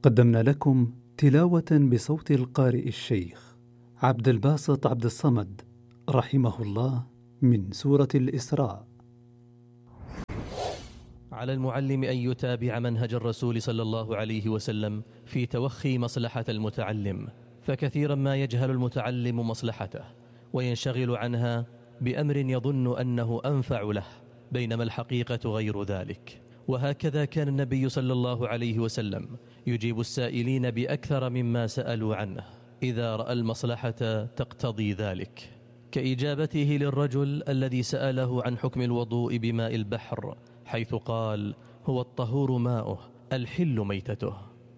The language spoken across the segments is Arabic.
قدمنا لكم تلاوة بصوت القارئ الشيخ عبد الباسط عبد الصمد رحمه الله من سورة الإسراء. على المعلم أن يتابع منهج الرسول صلى الله عليه وسلم في توخي مصلحة المتعلم، فكثيرا ما يجهل المتعلم مصلحته وينشغل عنها بأمر يظن أنه أنفع له، بينما الحقيقة غير ذلك. وهكذا كان النبي صلى الله عليه وسلم يجيب السائلين بأكثر مما سألوا عنه إذا رأى المصلحة تقتضي ذلك، كإجابته للرجل الذي سأله عن حكم الوضوء بماء البحر، حيث قال: هو الطهور ماؤه الحل ميتته،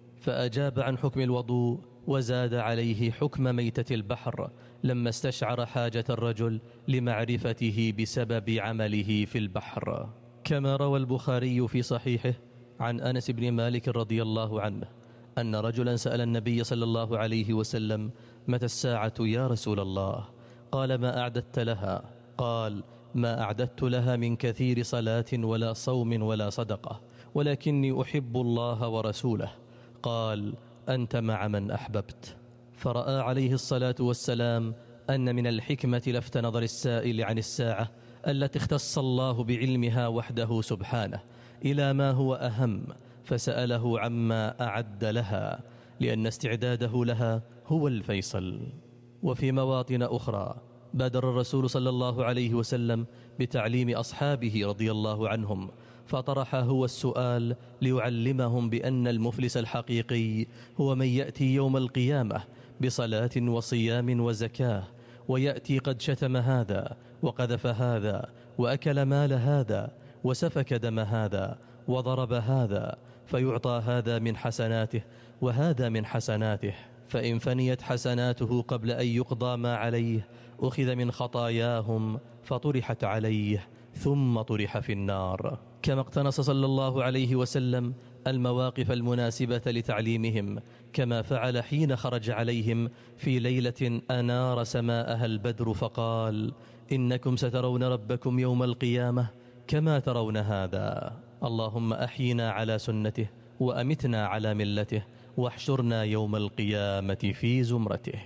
فأجاب عن حكم الوضوء وزاد عليه حكم ميتة البحر لما استشعر حاجة الرجل لمعرفته بسبب عمله في البحر. كما روى البخاري في صحيحه عن أنس بن مالك رضي الله عنه أن رجلا سأل النبي صلى الله عليه وسلم: متى الساعة يا رسول الله؟ قال: ما أعددت لها؟ قال: ما أعددت لها من كثير صلاة ولا صوم ولا صدقة، ولكني أحب الله ورسوله. قال: أنت مع من أحببت. فرأى عليه الصلاة والسلام أن من الحكمة لفت نظر السائل عن الساعة التي اختص الله بعلمها وحده سبحانه إلى ما هو أهم، فسأله عما أعد لها، لأن استعداده لها هو الفيصل. وفي مواطن أخرى بادر الرسول صلى الله عليه وسلم بتعليم أصحابه رضي الله عنهم، فطرح هو السؤال ليعلمهم بأن المفلس الحقيقي هو من يأتي يوم القيامة بصلاة وصيام وزكاة، ويأتي قد شتم هذا وقذف هذا وأكل مال هذا وسفك دم هذا وضرب هذا، فيعطى هذا من حسناته وهذا من حسناته، فإن فنيت حسناته قبل أن يقضى ما عليه أخذ من خطاياهم فطرحت عليه ثم طرح في النار. كما اقتنص صلى الله عليه وسلم المواقف المناسبة لتعليمهم، كما فعل حين خرج عليهم في ليلة أنار سماءها البدر فقال: إنكم سترون ربكم يوم القيامة كما ترون هذا، اللهم أحينا على سنته وأمتنا على ملته واحشرنا يوم القيامة في زمرته.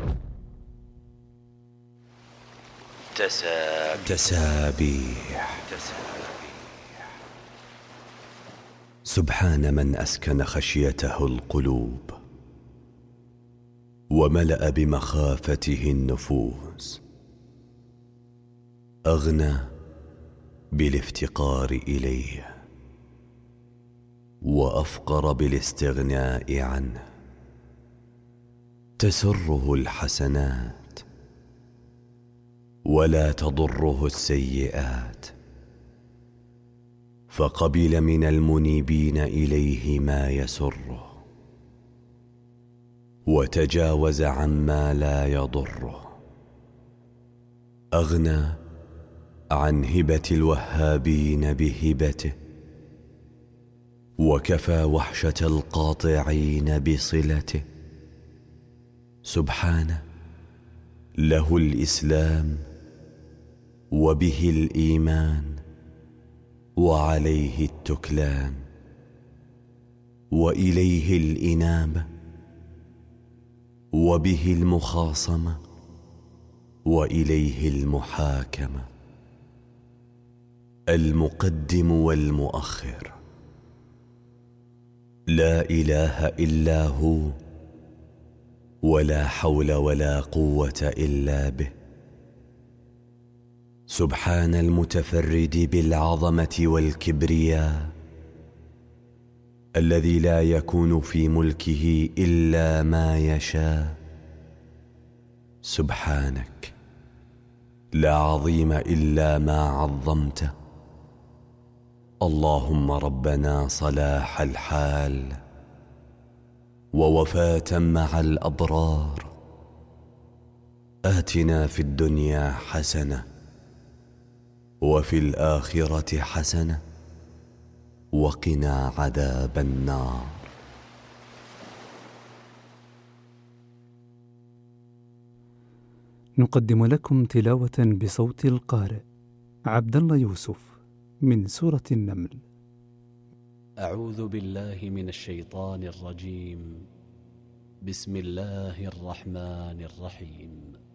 تسابيح. سبحان من أسكن خشيته القلوب وملأ بمخافته النفوس، أغنى بالافتقار إليه وأفقر بالاستغناء عنه، تسره الحسنات ولا تضره السيئات، فقبل من المنيبين إليه ما يسره وتجاوز عما لا يضره، أغنى عن هبة الوهابين بهبته وكفى وحشة القاطعين بصلته. سبحانه، له الإسلام وبه الإيمان وعليه التكلان وإليه الإنابة وبه المخاصمة وإليه المحاكمة، المقدم والمؤخر، لا إله إلا هو ولا حول ولا قوة إلا به. سبحان المتفرد بالعظمة والكبرياء الذي لا يكون في ملكه إلا ما يشاء. سبحانك، لا عظيم إلا ما عظمته. اللهم ربنا صلاح الحال ووفاة مع الأبرار، آتنا في الدنيا حسنة وفي الآخرة حسنة وقنا عذاب النار. نقدم لكم تلاوة بصوت القارئ عبد الله يوسف من سورة النمل. أعوذ بالله من الشيطان الرجيم. بسم الله الرحمن الرحيم.